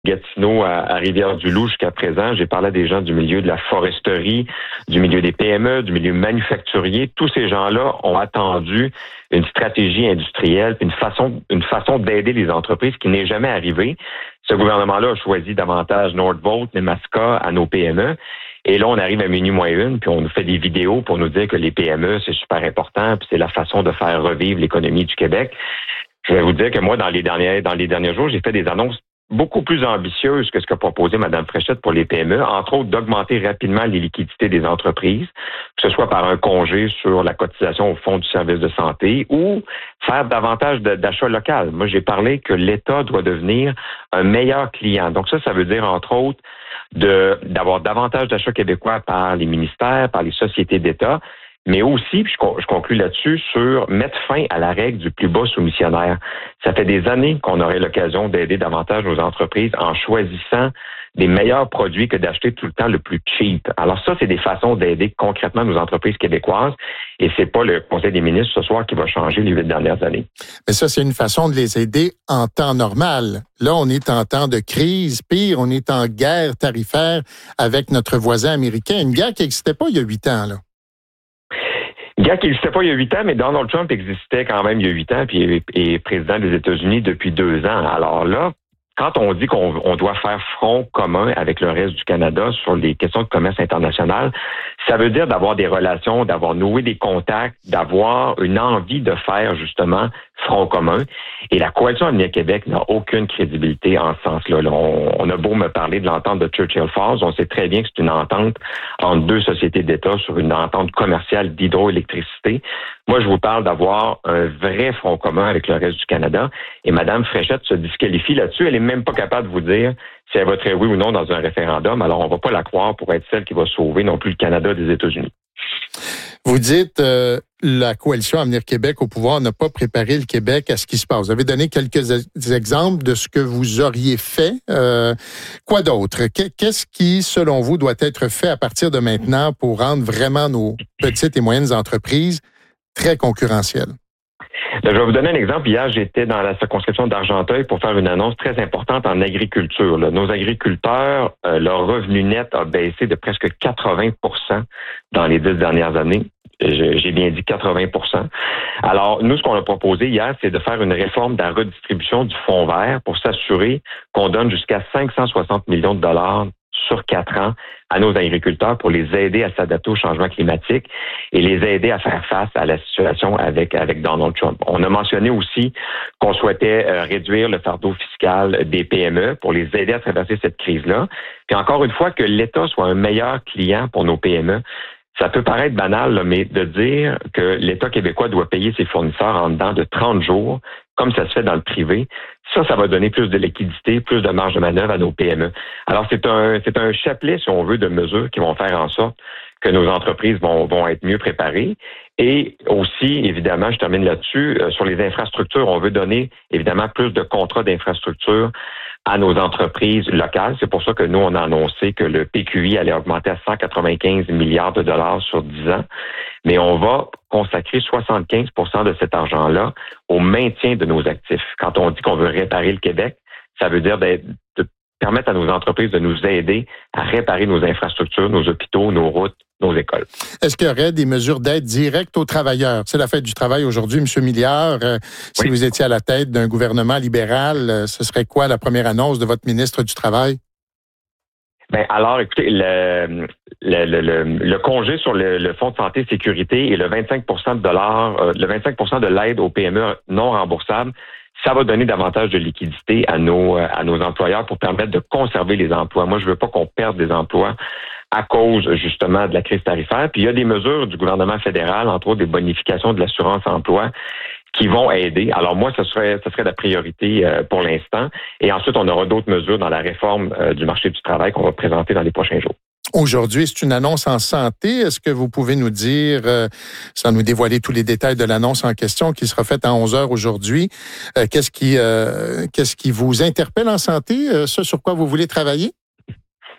Gatineau à Rivière-du-Loup jusqu'à présent. J'ai parlé à des gens du milieu de la foresterie, du milieu des PME, du milieu manufacturier. Tous ces gens-là ont attendu une stratégie industrielle, une façon d'aider les entreprises qui n'est jamais arrivée. Ce gouvernement-là a choisi davantage Nordvolt, Nemaska à nos PME. Et là, on arrive à minuit moins une, puis on nous fait des vidéos pour nous dire que les PME, c'est super important, puis c'est la façon de faire revivre l'économie du Québec. Je vais vous dire que moi, dans les derniers jours, j'ai fait des annonces beaucoup plus ambitieuse que ce qu'a proposé Mme Fréchette pour les PME, entre autres d'augmenter rapidement les liquidités des entreprises, que ce soit par un congé sur la cotisation au Fonds du service de santé ou faire davantage d'achats local. Moi, j'ai parlé que l'État doit devenir un meilleur client. Donc ça veut dire, entre autres, d'avoir davantage d'achats québécois par les ministères, par les sociétés d'État, mais aussi, puis je conclue là-dessus, sur mettre fin à la règle du plus bas soumissionnaire. Ça fait des années qu'on aurait l'occasion d'aider davantage nos entreprises en choisissant des meilleurs produits que d'acheter tout le temps le plus cheap. Alors ça, c'est des façons d'aider concrètement nos entreprises québécoises et c'est pas le Conseil des ministres ce soir qui va changer les 8 dernières années. Mais ça, c'est une façon de les aider en temps normal. Là, on est en temps de crise. Pire, on est en guerre tarifaire avec notre voisin américain. Une guerre qui n'existait pas il y a 8 ans, là. Guerre qui n'existait pas il y a 8 ans, mais Donald Trump existait quand même il y a 8 ans, puis est président des États-Unis depuis 2 ans. Alors là, quand on dit qu'on doit faire front commun avec le reste du Canada sur les questions de commerce international, ça veut dire d'avoir des relations, d'avoir noué des contacts, d'avoir une envie de faire justement front commun. Et la Coalition Avenir Québec n'a aucune crédibilité en ce sens-là. On a beau me parler de l'entente de Churchill Falls, on sait très bien que c'est une entente entre 2 sociétés d'État sur une entente commerciale d'hydroélectricité. Moi, je vous parle d'avoir un vrai front commun avec le reste du Canada. Et Mme Fréchette se disqualifie là-dessus. Elle est même pas capable de vous dire si elle voterait oui ou non dans un référendum. Alors, on va pas la croire pour être celle qui va sauver non plus le Canada des États-Unis. Vous dites la Coalition Avenir Québec au pouvoir n'a pas préparé le Québec à ce qui se passe. Vous avez donné quelques exemples de ce que vous auriez fait. Quoi d'autre? Qu'est-ce qui, selon vous, doit être fait à partir de maintenant pour rendre vraiment nos petites et moyennes entreprises très concurrentielles? Je vais vous donner un exemple. Hier, j'étais dans la circonscription d'Argenteuil pour faire une annonce très importante en agriculture. Nos agriculteurs, leur revenu net a baissé de presque 80% dans les 10 dernières années. J'ai bien dit 80%. Alors, nous, ce qu'on a proposé hier, c'est de faire une réforme de la redistribution du fonds vert pour s'assurer qu'on donne jusqu'à 560 millions de dollars sur 4 ans à nos agriculteurs pour les aider à s'adapter au changement climatique et les aider à faire face à la situation avec Donald Trump. On a mentionné aussi qu'on souhaitait réduire le fardeau fiscal des PME pour les aider à traverser cette crise-là. Puis encore une fois, que l'État soit un meilleur client pour nos PME. Ça peut paraître banal, là, mais de dire que l'État québécois doit payer ses fournisseurs en dedans de 30 jours, comme ça se fait dans le privé, ça va donner plus de liquidité, plus de marge de manœuvre à nos PME. Alors, c'est un chapelet, si on veut, de mesures qui vont faire en sorte que nos entreprises vont être mieux préparées. Et aussi, évidemment, je termine là-dessus, sur les infrastructures, on veut donner, évidemment, plus de contrats d'infrastructure à nos entreprises locales. C'est pour ça que nous, on a annoncé que le PQI allait augmenter à 195 milliards de dollars sur 10 ans. Mais on va consacrer 75% de cet argent-là au maintien de nos actifs. Quand on dit qu'on veut réparer le Québec, ça veut dire de permettre à nos entreprises de nous aider à réparer nos infrastructures, nos hôpitaux, nos routes, nos écoles. Est-ce qu'il y aurait des mesures d'aide directe aux travailleurs? C'est la fête du travail aujourd'hui, M. Milliard. Si vous étiez à la tête d'un gouvernement libéral, ce serait quoi la première annonce de votre ministre du Travail? Ben alors, écoutez, le congé sur le Fonds de santé et sécurité et le 25% de dollars, le 25% de l'aide aux PME non remboursables, ça va donner davantage de liquidité à nos employeurs pour permettre de conserver les emplois. Moi, je veux pas qu'on perde des emplois à cause justement de la crise tarifaire. Puis il y a des mesures du gouvernement fédéral, entre autres des bonifications de l'assurance-emploi, qui vont aider. Alors moi, ce serait la priorité pour l'instant. Et ensuite, on aura d'autres mesures dans la réforme du marché du travail qu'on va présenter dans les prochains jours. Aujourd'hui, c'est une annonce en santé. Est-ce que vous pouvez nous dire, sans nous dévoiler tous les détails de l'annonce en question qui sera faite à 11h aujourd'hui, qu'est-ce qui vous interpelle en santé, ce sur quoi vous voulez travailler?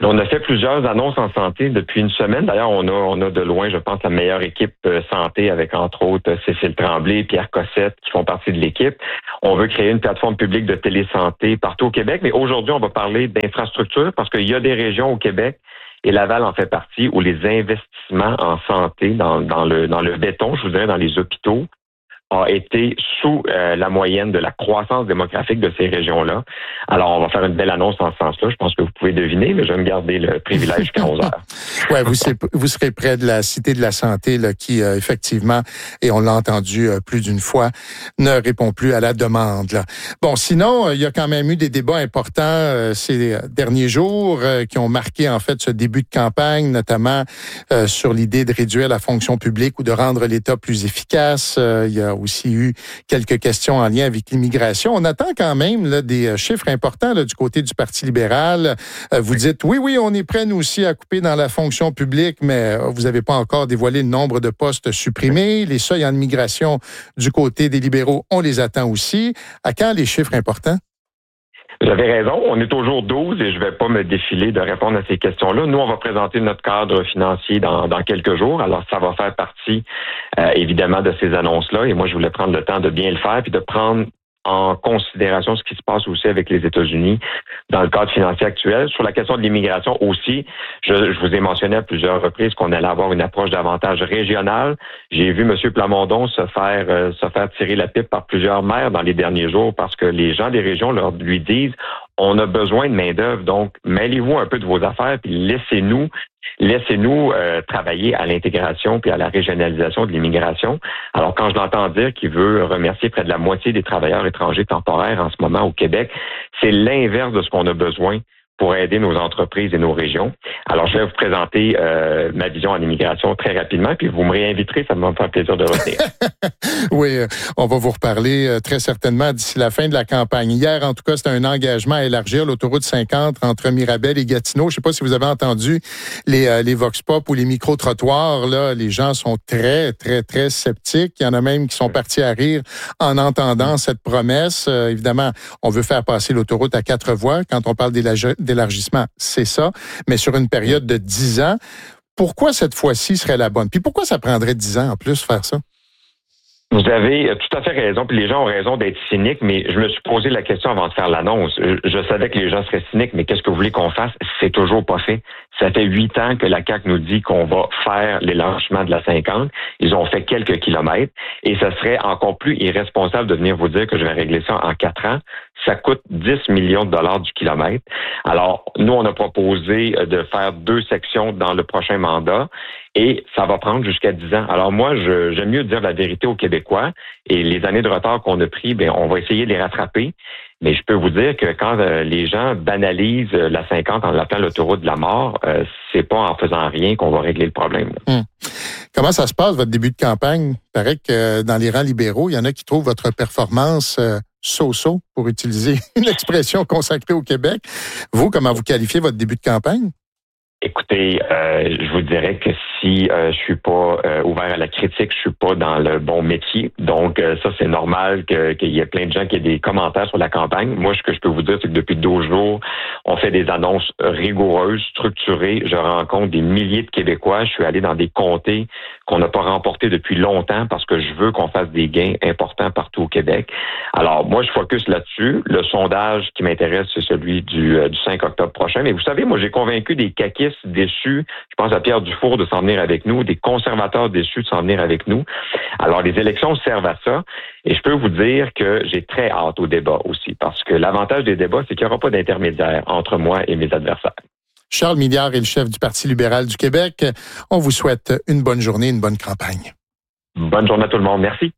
Là, on a fait plusieurs annonces en santé depuis une semaine. D'ailleurs, on a de loin, je pense, la meilleure équipe santé avec, entre autres, Cécile Tremblay, Pierre Cossette, qui font partie de l'équipe. On veut créer une plateforme publique de télésanté partout au Québec. Mais aujourd'hui, on va parler d'infrastructures parce qu'il y a des régions au Québec, et Laval en fait partie, où les investissements en santé, dans le béton, je vous dirais, dans les hôpitaux, a été sous la moyenne de la croissance démographique de ces régions-là. Alors, on va faire une belle annonce en ce sens-là. Je pense que vous pouvez deviner, mais je vais me garder le privilège jusqu'à 11 heures. Oui, vous serez près de la Cité de la Santé, là, qui, effectivement, et on l'a entendu plus d'une fois, ne répond plus à la demande. Là. Bon, sinon, il y a quand même eu des débats importants ces derniers jours qui ont marqué, en fait, ce début de campagne, notamment sur l'idée de réduire la fonction publique ou de rendre l'État plus efficace. Il y a aussi eu quelques questions en lien avec l'immigration. On attend quand même là, des chiffres importants là, du côté du Parti libéral. Vous dites, oui, on est prêts, nous aussi, à couper dans la fonction publique, mais vous n'avez pas encore dévoilé le nombre de postes supprimés. Les seuils en immigration du côté des libéraux, on les attend aussi. À quand les chiffres importants? Vous avez raison, on est au jour 12 et je ne vais pas me défiler de répondre à ces questions-là. Nous, on va présenter notre cadre financier dans quelques jours. Alors, ça va faire partie, évidemment, de ces annonces-là. Et moi, je voulais prendre le temps de bien le faire puis de prendre en considération ce qui se passe aussi avec les États-Unis dans le cadre financier actuel. Sur la question de l'immigration aussi, je vous ai mentionné à plusieurs reprises qu'on allait avoir une approche davantage régionale. J'ai vu M. Plamondon se faire tirer la pipe par plusieurs maires dans les derniers jours parce que les gens des régions lui disent on a besoin de main-d'œuvre, donc mêlez-vous un peu de vos affaires puis laissez-nous travailler à l'intégration puis à la régionalisation de l'immigration. Alors, quand je l'entends dire qu'il veut remercier près de la moitié des travailleurs étrangers temporaires en ce moment au Québec, c'est l'inverse de ce qu'on a besoin pour aider nos entreprises et nos régions. Alors, je vais vous présenter ma vision en immigration très rapidement, puis vous me réinviterez, ça va me faire plaisir de revenir. Oui, on va vous reparler très certainement d'ici la fin de la campagne. Hier, en tout cas, c'était un engagement à élargir l'autoroute 50 entre Mirabel et Gatineau. Je ne sais pas si vous avez entendu les vox pop ou les micro-trottoirs. Là, les gens sont très, très, très sceptiques. Il y en a même qui sont partis à rire en entendant cette promesse. Évidemment, on veut faire passer l'autoroute à 4 voies. Quand on parle d'élargissement, c'est ça. Mais sur une période de 10 ans, pourquoi cette fois-ci serait la bonne? Puis pourquoi ça prendrait 10 ans en plus faire ça? Vous avez tout à fait raison, puis les gens ont raison d'être cyniques, mais je me suis posé la question avant de faire l'annonce. Je savais que les gens seraient cyniques, mais qu'est-ce que vous voulez qu'on fasse? C'est toujours pas fait. Ça fait 8 ans que la CAQ nous dit qu'on va faire l'élargissement de la 50. Ils ont fait quelques kilomètres et ça serait encore plus irresponsable de venir vous dire que je vais régler ça en 4 ans. Ça coûte 10 millions de dollars du kilomètre. Alors, nous, on a proposé de faire 2 sections dans le prochain mandat et ça va prendre jusqu'à 10 ans. Alors moi, j'aime mieux dire la vérité aux Québécois et les années de retard qu'on a pris, on va essayer de les rattraper. Mais je peux vous dire que quand les gens banalisent la 50 en l'appelant l'autoroute de la mort, c'est pas en faisant rien qu'on va régler le problème. Comment ça se passe, votre début de campagne? Il paraît que dans les rangs libéraux, il y en a qui trouvent votre performance so-so, pour utiliser une expression consacrée au Québec. Vous, comment vous qualifiez votre début de campagne? Écoutez, je vous dirais que si je suis pas ouvert à la critique, je suis pas dans le bon métier. Donc ça, c'est normal qu'il y ait plein de gens qui aient des commentaires sur la campagne. Moi, ce que je peux vous dire, c'est que depuis 12 jours, on fait des annonces rigoureuses, structurées. Je rencontre des milliers de Québécois. Je suis allé dans des comtés qu'on n'a pas remportés depuis longtemps parce que je veux qu'on fasse des gains importants partout au Québec. Alors, moi, je focus là-dessus. Le sondage qui m'intéresse, c'est celui du 5 octobre prochain. Mais vous savez, moi, j'ai convaincu des caquistes déçus, je pense à Pierre Dufour de s'en venir avec nous, des conservateurs déçus de s'en venir avec nous. Alors, les élections servent à ça. Et je peux vous dire que j'ai très hâte au débat aussi, parce que l'avantage des débats, c'est qu'il n'y aura pas d'intermédiaire entre moi et mes adversaires. Charles Milliard est le chef du Parti libéral du Québec. On vous souhaite une bonne journée, une bonne campagne. Bonne journée à tout le monde. Merci.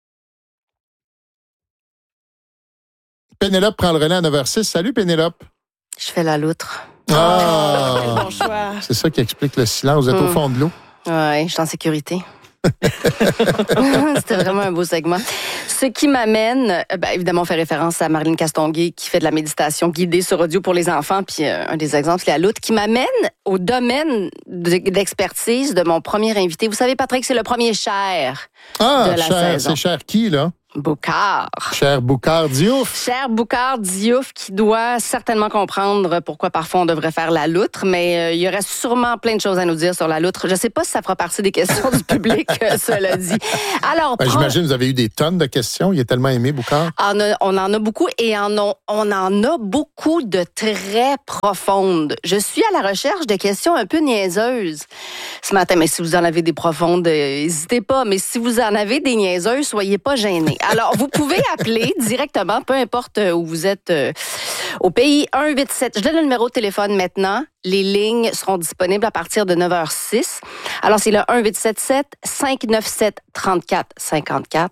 Pénélope prend le relais à 9h06. Salut, Pénélope. Je fais la loutre. Ah! Bon choix. C'est ça qui explique le silence. Vous êtes au fond de l'eau. Oui, je suis en sécurité. C'était vraiment un beau segment. Ce qui m'amène, évidemment, on fait référence à Marlène Castonguay qui fait de la méditation guidée sur audio pour les enfants, puis un des exemples, c'est la loutre, qui m'amène au domaine d'expertise de mon premier invité. Vous savez, Patrick, c'est le premier Cher de la saison. C'est Cher qui, là? Boucard. Cher Boucard Diouf. Cher Boucard Diouf, qui doit certainement comprendre pourquoi parfois on devrait faire la loutre, mais il y aurait sûrement plein de choses à nous dire sur la loutre. Je ne sais pas si ça fera partie des questions du public, cela dit. Alors, j'imagine que vous avez eu des tonnes de questions. Il est tellement aimé, Boucard. On en a beaucoup et on en a beaucoup de très profondes. Je suis à la recherche de questions un peu niaiseuses ce matin, mais si vous en avez des profondes, n'hésitez pas. Mais si vous en avez des niaiseuses, soyez pas gênés. Alors, vous pouvez appeler directement, peu importe où vous êtes au pays, 187. Je donne le numéro de téléphone maintenant. Les lignes seront disponibles à partir de 9h06. Alors, c'est le 1877-597-3454.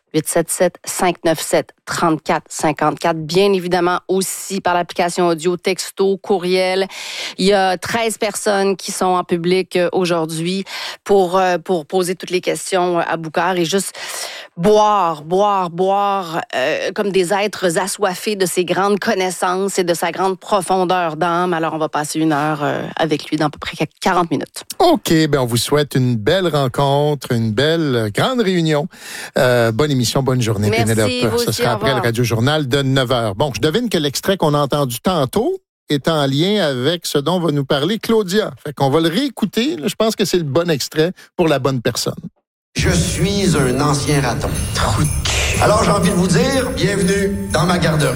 877-597-3454. Bien évidemment aussi par l'application audio, texto, courriel. Il y a 13 personnes qui sont en public aujourd'hui pour poser toutes les questions à Boucard et juste boire comme des êtres assoiffés de ses grandes connaissances et de sa grande profondeur d'âme. Alors, on va passer une heure avec lui dans à peu près 40 minutes. OK, on vous souhaite une belle rencontre, une belle grande réunion. Bonne émission, bonne journée, Pénélope. Ce sera après le Radio-Journal de 9h. Bon, je devine que l'extrait qu'on a entendu tantôt est en lien avec ce dont va nous parler Claudia. Fait qu'on va le réécouter. Je pense que c'est le bon extrait pour la bonne personne. Je suis un ancien raton. Trou de cul. Alors, j'ai envie de vous dire, bienvenue dans ma garderie.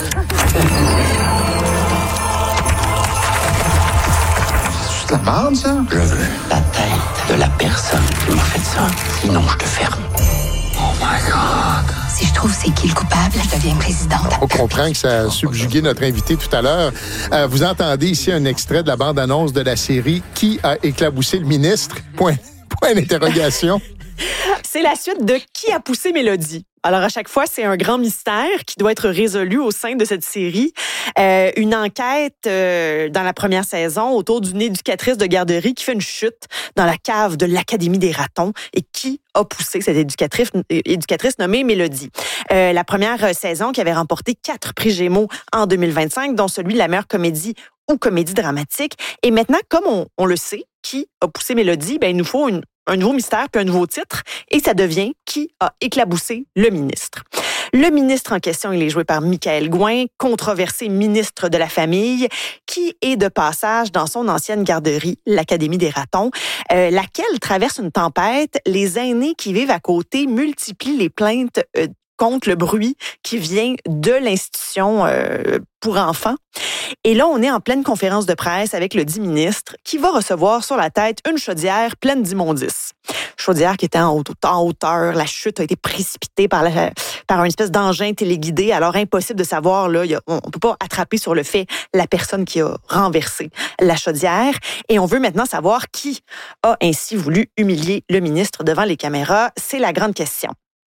C'est de la merde, ça? Je veux la tête de la personne qui m'a fait ça. Sinon, je te ferme. Oh my God. Si je trouve c'est qui le coupable, je deviens présidente. On comprend que ça a subjugué notre invité tout à l'heure. Vous entendez ici un extrait de la bande-annonce de la série « Qui a éclaboussé le ministre? » Point d'interrogation. C'est la suite de Qui a poussé Mélodie. Alors, à chaque fois, c'est un grand mystère qui doit être résolu au sein de cette série. Une enquête dans la première saison autour d'une éducatrice de garderie qui fait une chute dans la cave de l'Académie des ratons et qui a poussé cette éducatrice nommée Mélodie. La première saison qui avait remporté 4 prix Gémeaux en 2025, dont celui de la meilleure comédie ou comédie dramatique. Et maintenant, comme on le sait, Qui a poussé Mélodie, il nous faut un nouveau mystère puis un nouveau titre, et ça devient Qui a éclaboussé le ministre. Le ministre en question, il est joué par Michael Gouin, controversé ministre de la Famille, qui est de passage dans son ancienne garderie, l'Académie des ratons, laquelle traverse une tempête. Les aînés qui vivent à côté multiplient les plaintes contre le bruit qui vient de l'institution pour enfants. Et là, on est en pleine conférence de presse avec le dit ministre qui va recevoir sur la tête une chaudière pleine d'immondices. Chaudière qui était en hauteur, la chute a été précipitée par une espèce d'engin téléguidé, alors impossible de savoir, là, on peut pas attraper sur le fait la personne qui a renversé la chaudière. Et on veut maintenant savoir qui a ainsi voulu humilier le ministre devant les caméras. C'est la grande question.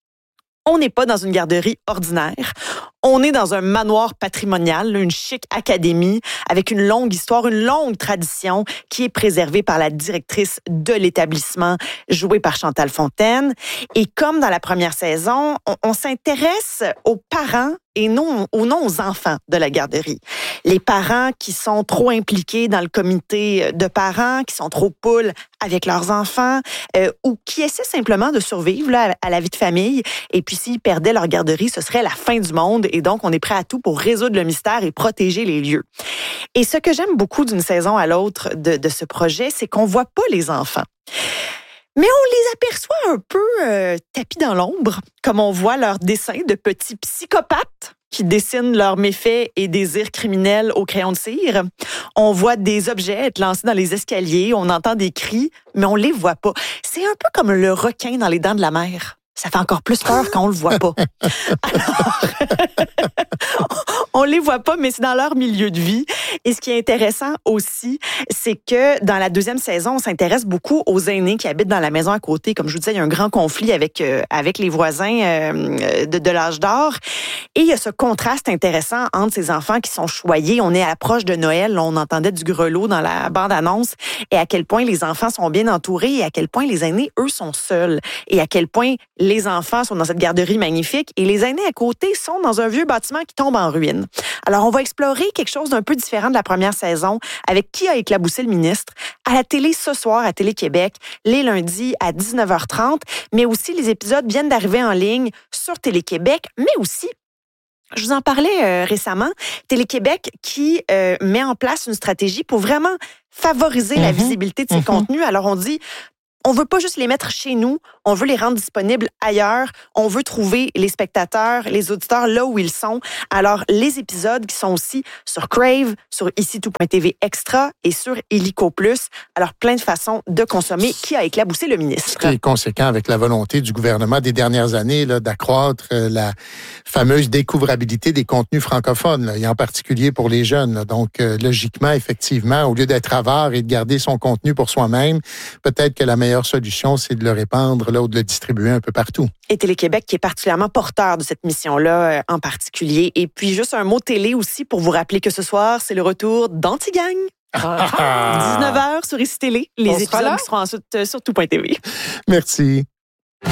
On n'est pas dans une garderie ordinaire. On est dans un manoir patrimonial, une chic académie avec une longue histoire, une longue tradition qui est préservée par la directrice de l'établissement, jouée par Chantal Fontaine. Et comme dans la première saison, on s'intéresse aux parents et non aux enfants de la garderie. Les parents qui sont trop impliqués dans le comité de parents, qui sont trop poules avec leurs enfants ou qui essaient simplement de survivre là, à la vie de famille. Et puis, s'ils perdaient leur garderie, ce serait la fin du monde. Et donc, on est prêt à tout pour résoudre le mystère et protéger les lieux. Et ce que j'aime beaucoup d'une saison à l'autre de ce projet, c'est qu'on voit pas les enfants. Mais on les aperçoit un peu tapis dans l'ombre, comme on voit leurs dessins de petits psychopathes qui dessinent leurs méfaits et désirs criminels au crayon de cire. On voit des objets être lancés dans les escaliers, on entend des cris, mais on les voit pas. C'est un peu comme le requin dans les dents de la mer. Ça fait encore plus peur quand on le voit pas. Alors, on les voit pas, mais c'est dans leur milieu de vie. Et ce qui est intéressant aussi, c'est que dans la deuxième saison, on s'intéresse beaucoup aux aînés qui habitent dans la maison à côté. Comme je vous disais, il y a un grand conflit avec les voisins de l'âge d'or. Et il y a ce contraste intéressant entre ces enfants qui sont choyés. On est à l'approche de Noël, on entendait du grelot dans la bande-annonce, et à quel point les enfants sont bien entourés et à quel point les aînés, eux, sont seuls. Et à quel point les enfants sont dans cette garderie magnifique et les aînés à côté sont dans un vieux bâtiment qui tombe en ruine. semaine. Alors, on va explorer quelque chose d'un peu différent de la première saison avec Qui a éclaboussé le ministre à la télé ce soir à Télé-Québec, les lundis à 19h30, mais aussi les épisodes viennent d'arriver en ligne sur Télé-Québec, mais aussi je vous en parlais récemment, Télé-Québec qui met en place une stratégie pour vraiment favoriser la visibilité de ses contenus. Alors, on dit, on veut pas juste les mettre chez nous, on veut les rendre disponibles ailleurs, on veut trouver les spectateurs, les auditeurs là où ils sont. Alors, les épisodes qui sont aussi sur Crave, sur ici-tout.tv Extra et sur Illico+. Alors, plein de façons de consommer Qui a éclaboussé le ministre. Ce qui est conséquent avec la volonté du gouvernement des dernières années là, d'accroître la fameuse découvrabilité des contenus francophones, là, et en particulier pour les jeunes. Là. Donc, logiquement, effectivement, au lieu d'être avare et de garder son contenu pour soi-même, peut-être que la meilleure solution, c'est de le répandre là, ou de le distribuer un peu partout. Et Télé-Québec qui est particulièrement porteur de cette mission-là en particulier. Et puis, juste un mot télé aussi pour vous rappeler que ce soir, c'est le retour d'Antigang. 19h sur ICI Télé. Les épisodes qui seront ensuite sur tout.tv. Merci.